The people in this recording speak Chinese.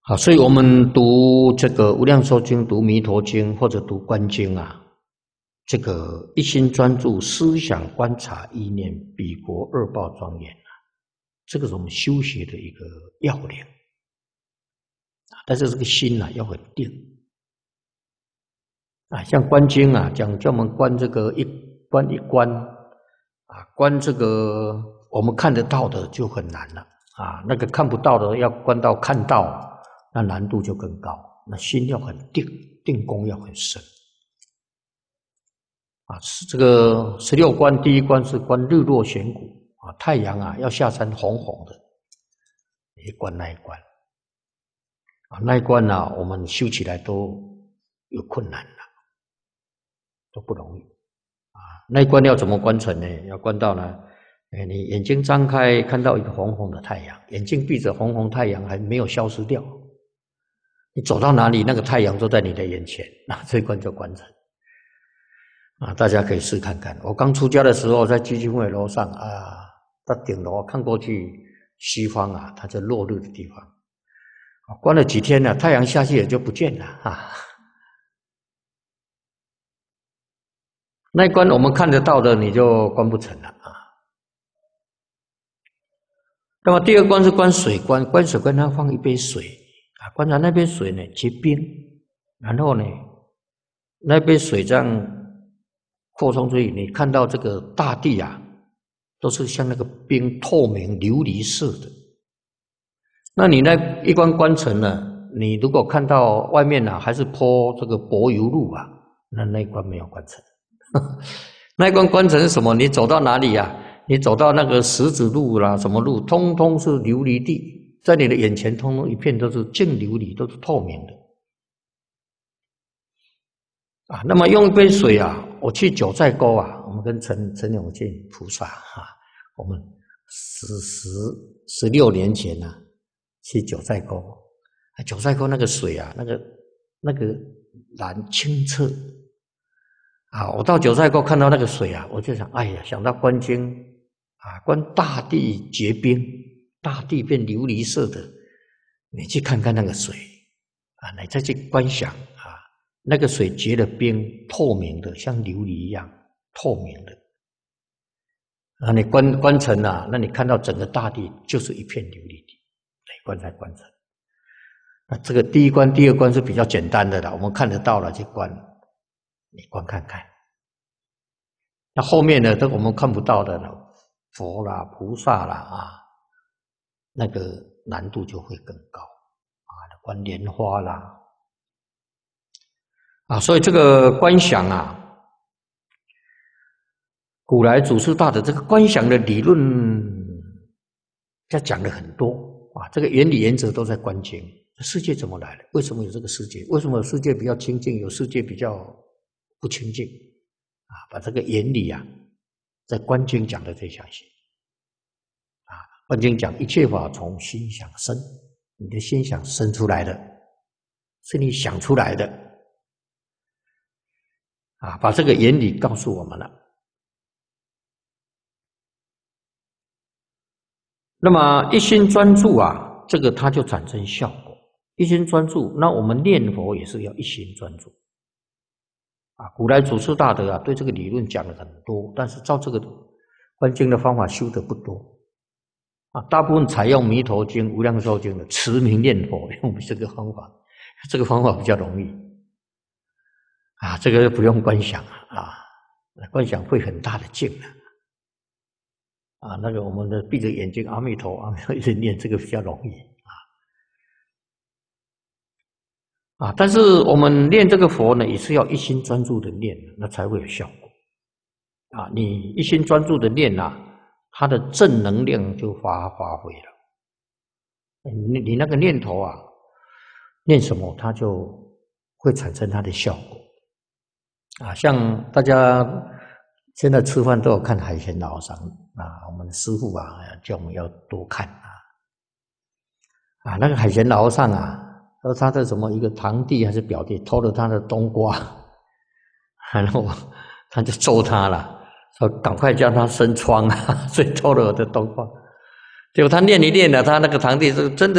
好，所以我们读这个无量寿经、读弥陀经或者读观经啊，这个一心专注思想观察意念，彼国二报庄严啊，这个是我们修学的一个要领啊。但是这个心啊要很定啊，像观经啊，叫我们观这个一观啊，观这个我们看得到的就很难了啊，那个看不到的要观到看到。那难度就更高，那心要很定，定功要很深啊。这个16观，第一关是观日落悬谷啊，太阳啊要下山红红的，你观那一关啊，那一关啊，我们修起来都有困难了，都不容易啊。那一关要怎么观成呢？要观到呢，你眼睛张开看到一个红红的太阳，眼睛闭着，红红太阳还没有消失掉。你走到哪里，那个太阳都在你的眼前，那这一关就观成啊！大家可以试看看。我刚出家的时候，在基金会楼上啊，到顶楼看过去西方啊，它就落日的地方。观了几天了，太阳下去也就不见了啊。那一关我们看得到的，你就观不成了啊。那么第二关是观水观，观水观它放一杯水。观察那杯水呢结冰，然后呢，那杯水这样扩充出去，你看到这个大地啊，都是像那个冰透明琉璃色的。那你那一关观成了，你如果看到外面啊还是泼这个柏油路啊，那一关没有观成。那一关观成是什么？你走到哪里啊？你走到那个石子路啦，什么路，通通是琉璃地。在你的眼前，通通一片都是净琉璃，都是透明的啊。那么用一杯水啊，我去九寨沟啊，我们跟陈永健菩萨啊，我们16年前啊，去九寨沟，九寨沟那个水啊，那个蓝清澈啊。我到九寨沟看到那个水啊，我就想，哎呀，想到观经啊，观大地结冰。大地变琉璃色的，你去看看那个水啊，你再去观想啊，那个水结了冰，透明的，像琉璃一样透明的啊。你观成啊，那你看到整个大地就是一片琉璃地，哪观才观成？那这个第一关、第二关是比较简单的了，我们看得到了去观，你观看看。那后面呢，都我们看不到的了，佛啦、菩萨啦啊。那个难度就会更高啊，观莲花啦啊，所以这个观想啊，古来祖师大德这个观想的理论，他讲了很多啊，这个原理原则都在观经。世界怎么来的？为什么有这个世界？为什么有世界比较清净，有世界比较不清净？啊，把这个原理啊，在观经讲的最详细。观经讲一切法从心想生，你的心想生出来的，是你想出来的啊！把这个原理告诉我们了。那么一心专注啊，这个它就产生效果。一心专注，那我们念佛也是要一心专注啊。古来祖师大德啊，对这个理论讲了很多，但是照这个观经的方法修的不多。啊，大部分采用弥陀经、无量寿经的持名念佛，用这个方法，这个方法比较容易啊，这个不用观想啊，观想会很大的劲啊，那个我们的闭着眼睛阿弥陀一直念，这个比较容易啊，但是我们念这个佛呢，也是要一心专注的念，那才会有效果啊。你一心专注的念啊。它的正能量就发挥了，你那个念头啊，念什么它就会产生它的效果啊。像大家现在吃饭都有看海鲜老商啊，我们的师父啊叫我们要多看啊，那个海鲜老商啊，说他的什么一个堂弟还是表弟偷了他的冬瓜，然后他就揍他了。说赶快叫他生疮啊！所以偷了我的冬瓜，结果他念一念了，他那个堂弟是真的。